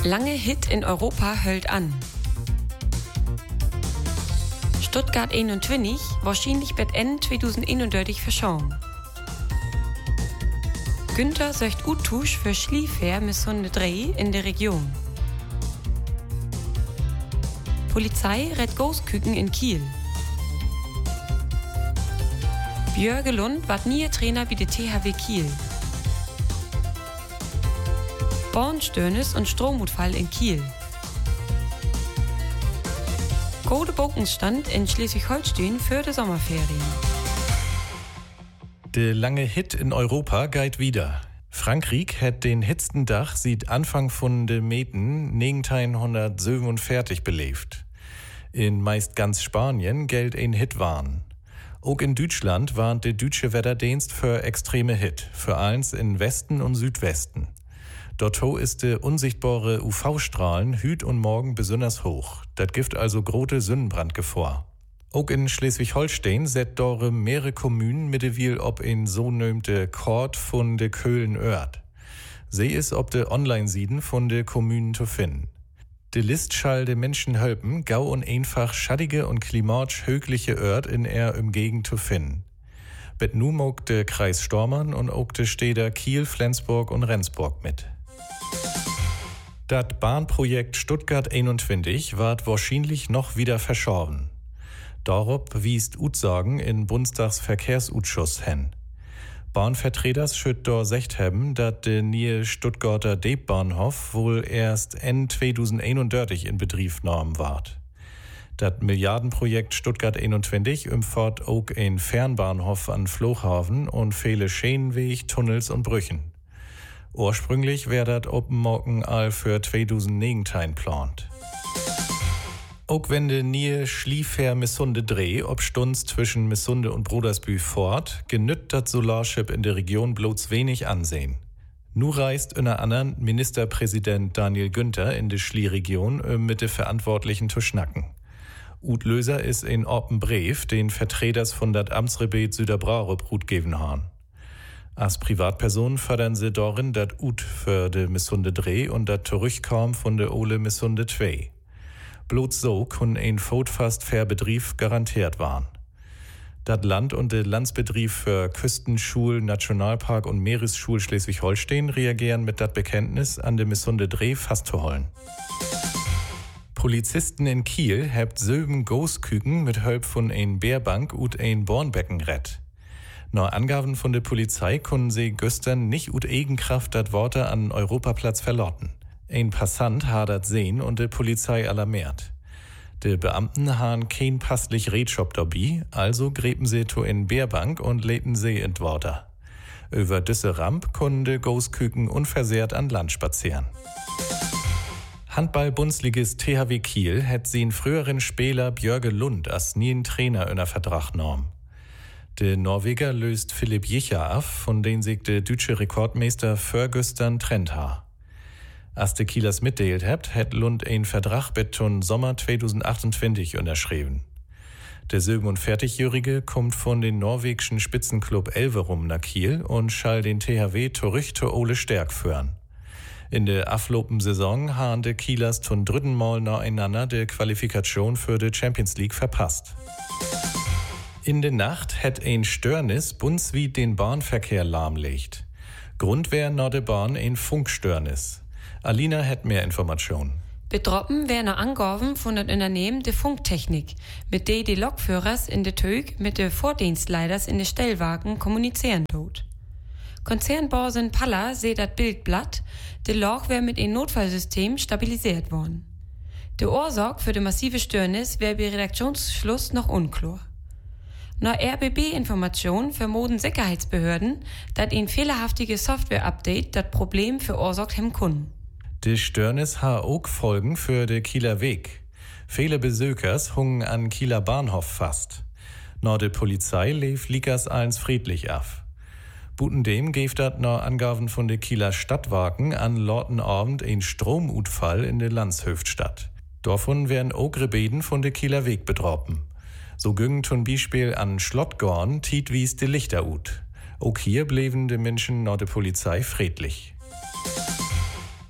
Lange Hit in Europa hält an. Stuttgart 21 wahrscheinlich wird Ende 2031 verschauen. Günther söcht Utusch für Schliefer mit Sonne 3 in der Region. Polizei rett Großküken in Kiel. Björge Lund ward nie Trainer wie der THW Kiel. Bornstörnis und Stromutfall in Kiel. Gode Bokenstand in Schleswig-Holstein für die Sommerferien. Der lange Hit in Europa geht wieder. Frankreich hat den hitsten Dach seit Anfang von de Meten 1947 belebt. In meist ganz Spanien gilt ein Hitwarn. Auch in Deutschland warnt der deutsche Wetterdienst für extreme Hit, vor allem in Westen und Südwesten. Dort ist der unsichtbare UV-Strahlen hüt und morgen besonders hoch. Das gibt also große Sonnenbrandgefahr. Auch in Schleswig-Holstein set dore mehrere Kommunen mittlerweile ob in so nömte Kord von de Köhlen-Ört. Sie ist ob de Online-Sieden von de Kommunen zu finden. De List schall de Menschen helfen, gau und einfach schattige und klimatisch högliche Ört in Umgegend zu finden. Bet nu mog de Kreis Stormann und auch de Städter Kiel, Flensburg und Rendsburg mit. Dat Bahnprojekt Stuttgart 21 ward wahrscheinlich noch wieder verschoben. Darauf wiest Utsagen in Bundestagsverkehrsausschuss hin. Bahnvertreters schütt dor secht hebben, dat de nie Stuttgarter Deepbahnhof wohl erst Ende 2031 in Betrieb genommen ward. Dat Milliardenprojekt Stuttgart 21 umfahrt auch ein Fernbahnhof an Flughafen und viele Schienenweg, Tunnels und Brüchen. Ursprünglich wär dat Open all für 2019 plant. Auch wenn de nie Schliefer Missunde Dreh ob Stunds zwischen Missunde und Brodersbü fort, genütt dat Solarship in der Region bloß wenig Ansehen. Nu reist unter anderem Ministerpräsident Daniel Günther in die Schlie-Region, mit de Verantwortlichen zu schnacken. Löser ist in Open Brief, den Vertreters von dat Amtsrebet Süderbraurup Brut geben han. Als Privatperson fördern sie darin dat für de Missunde Dreh und dat Zurückkommen von de Ole Missunde 2. Bloß so kun ein fast fair Betrieb garantiert waren. Dat Land und der Landsbetrieb für Küstenschul, Nationalpark und Meeresschul Schleswig-Holstein reagieren mit dat Bekenntnis an de Missunde Dreh festzuholen. Polizisten in Kiel hebt Söben Großküken mit Hölp von ein Bärbank und ein Bornbecken rett. Nach Angaben von der Polizei können sie gestern nicht ut Eigenkraft dat Worte an Europaplatz verlotten. Ein Passant hadert sehen und die Polizei alarmiert. Die Beamten haben kein passlich Redshop dabei, also gräben sie to in Bärbank und läden sie in Worte. Über diese Ramp können die Großküken unversehrt an Land spazieren. Handball-Bundesligist THW Kiel hat sie früheren Spieler Björge Lund als nien Trainer in der Vertrag genommen. Der Norweger löst Philipp Jicher ab, von dem sich der deutsche Rekordmeister Ferguson trennt ha. Als de Kielers mitteilt habt, hat Lund einen Vertrag bis zum Sommer 2028 unterschrieben. Der 47-Jährige kommt von den norwegischen Spitzenklub Elverum nach Kiel und schall den THW zurück zu Ole Stärk führen. In der aflopen Saison haben de Kielers zum dritten Mal nacheinander die Qualifikation für die Champions League verpasst. In der Nacht hat ein Störnis bundesweit den Bahnverkehr lahmlegt. Grund wär nach der Bahn ein Funkstörnis. Alina hat mehr Informationen. Betroffen wären Angaben von den Unternehmen der Funktechnik, mit der die Lokführers in der Tüg mit den Vordienstleiters in den Stellwagen kommunizieren tut. Konzernbörsen Palla seht das Bildblatt, der Lok wäre mit einem Notfallsystem stabilisiert worden. Die Ursache für die massive Störnis wäre bei Redaktionsschluss noch unklar. Nach RBB-Informationen vermuten Sicherheitsbehörden, dass ein fehlerhaftiges Software-Update das Problem verursacht haben können. Die Störnis hat auch Folgen für den Kieler Weg. Viele Besuchers hungen an Kieler Bahnhof fast. Nach der Polizei lief Likas eins friedlich af. Butendem geft dat nach Angaben von der Kieler Stadtwagen an Lortenabend ein Stromutfall in der Landshöftstadt. Davon werden auch Rebeden von der Kieler Weg betroffen. So gingen zum Beispiel an Schlottgorn tietwies de Lichter ut. Auch hier blieben die Menschen nach der Polizei friedlich.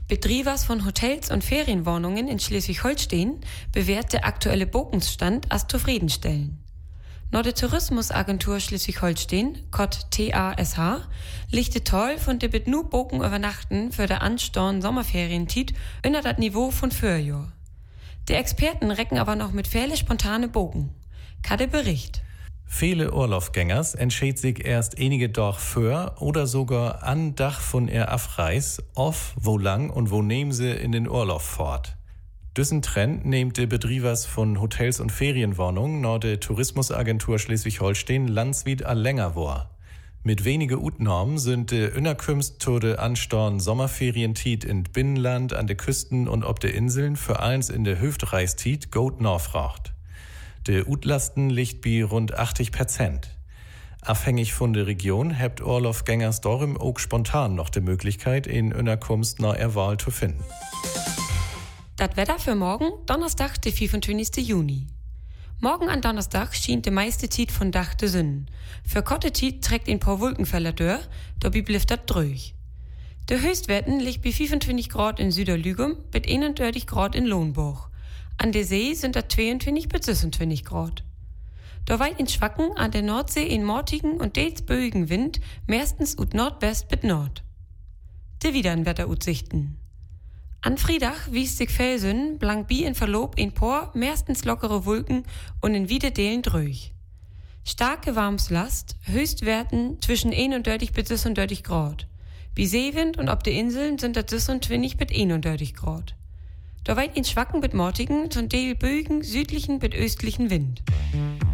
Betreibers von Hotels und Ferienwohnungen in Schleswig-Holstein bewährt der aktuelle Bokensstand als zufriedenstellend. Nach der Tourismusagentur Schleswig-Holstein, Kott TASH, liegt der Toll von der mit nur Boken übernachten für der anstehenden Sommerferientiet unter das Niveau von Vorjahr. Die Experten recken aber noch mit viele spontane Bogen. Kade Bericht. Viele Urlaubgängers entscheiden sich erst einige Tage vor oder sogar an Dach von ihr Abreis, auf wo lang und wo nehmen sie in den Urlaub fort. Diesen Trend nimmt die Betreibers von Hotels und Ferienwohnungen nach der Tourismusagentur Schleswig-Holstein landsweit all länger war. Mit wenige Utnormen sind die Unterkünfte zu der anstehenden Sommerferientiet in Binnenland, an den Küsten und ob der Inseln für eins in der Hüftreistiet gut nachfragt. Die Utlasten liegt bei rund 80%. Abhängig von der Region habt Urlaubgängers darum auch spontan noch die Möglichkeit, in Unterkunft nach ihrer Wahl zu finden. Das Wetter für morgen, Donnerstag, der 25. Juni. Morgen an Donnerstag schien die meiste Zeit von Dach de Sünden. Für korte Zeit trägt ein paar Wolkenfelder durch, dabei bleibt das dröch. Der Höchstwerten liegt bei 25 Grad in Süderlügum bis 31 Grad in Lohnburg. An der See sind das 22 bis 26 Grad. Da weit in Schwacken an der Nordsee in mortigen und teils böigen Wind, meistens ut Nordwest bis Nord. Die widern Wetteraussichten. An Friedach wies sich Felsen, blank bi in Verlob in Por, meistens lockere Wolken und in Wiededelen dröch. Starke Warmslast, Höchstwerten zwischen 31 bis 36 Grad. Bei Seewind und ob der Inseln sind das 26 bis 31 Grad. Da weit in Schwacken mit mortigen, zum Teil böigen, südlichen bis östlichen Wind.